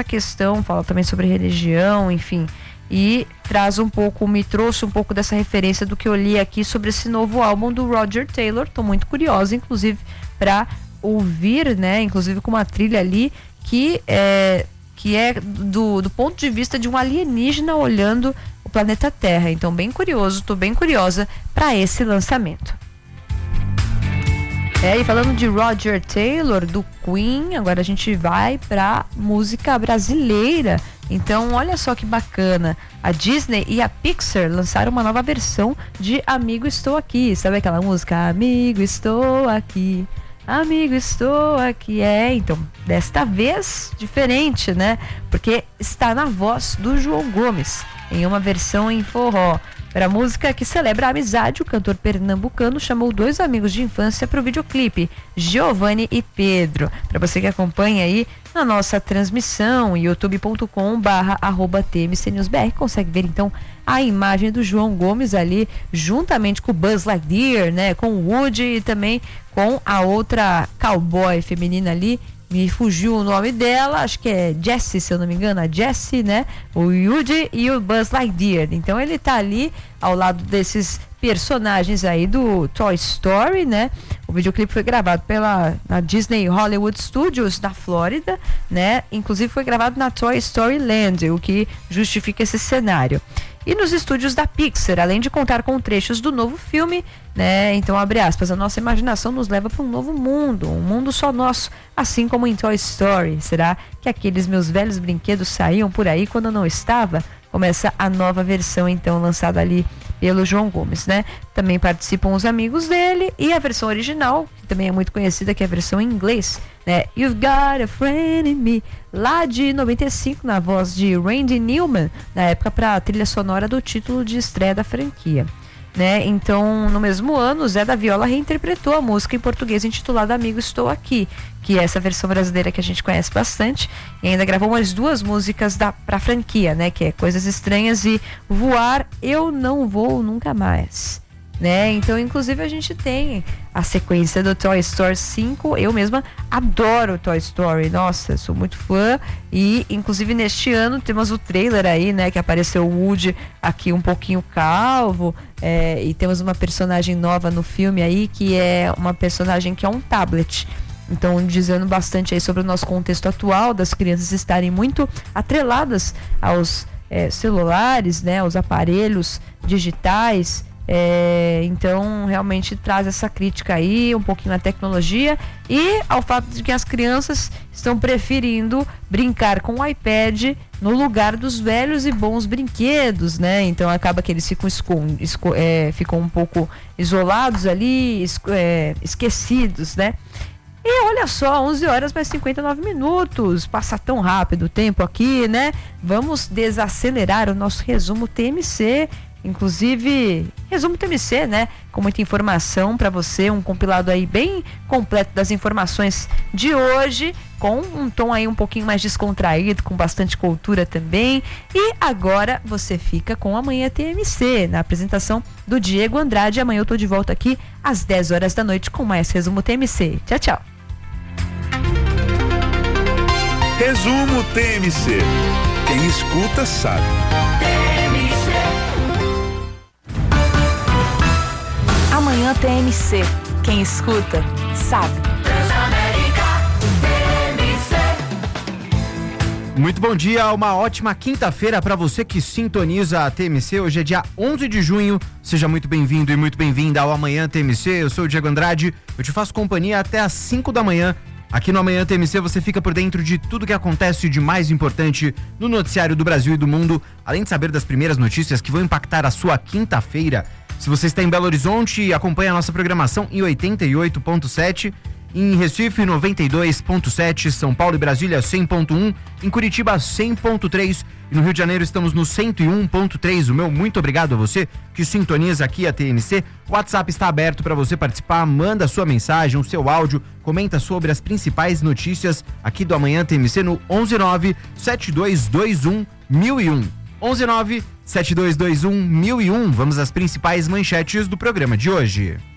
essa questão, fala também sobre religião, enfim, e me trouxe um pouco dessa referência do que eu li aqui sobre esse novo álbum do Roger Taylor. Tô muito curiosa, inclusive, para ouvir, né, inclusive com uma trilha ali que é do ponto de vista de um alienígena olhando o planeta Terra. Então, tô bem curiosa para esse lançamento. E falando de Roger Taylor, do Queen, agora a gente vai pra música brasileira. Então, olha só que bacana. A Disney e a Pixar lançaram uma nova versão de Amigo Estou Aqui. Sabe aquela música? Amigo Estou Aqui, amigo estou aqui. Então, desta vez diferente, né? Porque está na voz do João Gomes, em uma versão em forró. Para a música que celebra a amizade, o cantor pernambucano chamou 2 amigos de infância para o videoclipe, Giovanni e Pedro. Para você que acompanha aí na nossa transmissão, youtube.com/TMCNewsBR, consegue ver então a imagem do João Gomes ali, juntamente com o Buzz Lightyear, né? Com o Woody e também com a outra cowboy feminina ali. Me fugiu o nome dela, acho que é Jessie, se eu não me engano, a Jessie, né? O Woody e o Buzz Lightyear. Então ele tá ali ao lado desses personagens aí do Toy Story, né? O videoclipe foi gravado na Disney Hollywood Studios, da Flórida, né? Inclusive foi gravado na Toy Story Land, o que justifica esse cenário. E nos estúdios da Pixar, além de contar com trechos do novo filme, né? Então, abre aspas, a nossa imaginação nos leva para um novo mundo, um mundo só nosso, assim como em Toy Story. Será que aqueles meus velhos brinquedos saíam por aí quando eu não estava? Começa a nova versão, então, lançada ali pelo João Gomes, né? Também participam os amigos dele e a versão original, que também é muito conhecida, que é a versão em inglês, né? You've Got a Friend in Me, lá de 95, na voz de Randy Newman, na época para a trilha sonora do título de estreia da franquia, né? Então, no mesmo ano, o Zé da Viola reinterpretou a música em português intitulada Amigo Estou Aqui, que é essa versão brasileira que a gente conhece bastante, e ainda gravou mais 2 músicas pra franquia, né? Que é Coisas Estranhas e Voar Eu Não Vou Nunca Mais, né? Então, inclusive, a gente tem a sequência do Toy Story 5. Eu mesma adoro Toy Story, nossa, sou muito fã. E, inclusive, neste ano temos o trailer aí, né? Que apareceu o Woody aqui um pouquinho calvo, e temos uma personagem nova no filme aí, que é uma personagem que é um tablet. Então, dizendo bastante aí sobre o nosso contexto atual, das crianças estarem muito atreladas aos celulares, né? Aos aparelhos digitais. Então realmente traz essa crítica aí, um pouquinho à tecnologia e ao fato de que as crianças estão preferindo brincar com o iPad no lugar dos velhos e bons brinquedos, né? Então acaba que eles ficam um pouco isolados ali, esquecidos, né? E olha só, 11 horas mais 59 minutos, passa tão rápido o tempo aqui, né? Vamos desacelerar o nosso resumo TMC. Inclusive, resumo TMC, né? Com muita informação para você, um compilado aí bem completo das informações de hoje, com um tom aí um pouquinho mais descontraído, com bastante cultura também. E agora você fica com Amanhã TMC, na apresentação do Diego Andrade. Amanhã eu tô de volta aqui às 10 horas da noite com mais Resumo TMC. Tchau, tchau. Resumo TMC. Quem escuta sabe. Amanhã TMC. Quem escuta, sabe. Muito bom dia, uma ótima quinta-feira para você que sintoniza a TMC. Hoje é dia 11 de junho. Seja muito bem-vindo e muito bem-vinda ao Amanhã TMC. Eu sou o Diego Andrade. Eu te faço companhia até às 5 da manhã. Aqui no Amanhã TMC você fica por dentro de tudo que acontece de mais importante no noticiário do Brasil e do mundo, além de saber das primeiras notícias que vão impactar a sua quinta-feira. Se você está em Belo Horizonte, acompanhe a nossa programação em 88.7, em Recife 92.7, São Paulo e Brasília 100.1, em Curitiba 100.3 e no Rio de Janeiro estamos no 101.3. O meu muito obrigado a você que sintoniza aqui a TMC. O WhatsApp está aberto para você participar, manda sua mensagem, o seu áudio, comenta sobre as principais notícias aqui do Amanhã TMC no 119-7221-1001. 119-7221-1001. Vamos às principais manchetes do programa de hoje.